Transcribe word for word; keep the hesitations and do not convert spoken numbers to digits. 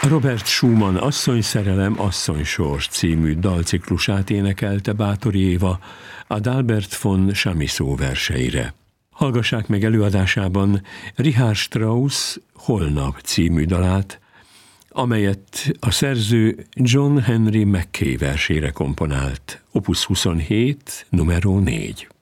Robert Schumann Asszonyszerelem, asszonysors című dalciklusát énekelte Báthori Éva Adalbert von Chamisso verseire. Hallgassák meg előadásában Richard Strauss Holnap című dalát, amelyet a szerző John Henry Mackay versére komponált, opus huszonhét, numero négy.